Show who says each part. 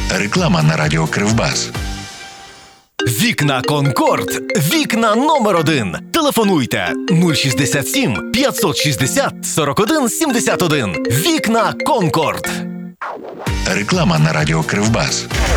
Speaker 1: Реклама на радіо Кривбас.
Speaker 2: Вікна Конкорд. Вікна номер 1. Телефонуйте 067 560 41 71. Вікна Конкорд.
Speaker 1: Реклама на радіо Кривбас.